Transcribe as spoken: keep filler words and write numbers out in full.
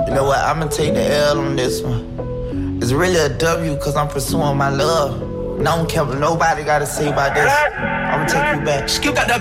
You know what? I'ma take the L on this one. It's really a W because I'm pursuing my love. And I don't care what nobody gotta say about this. I'ma take you back. Skip got that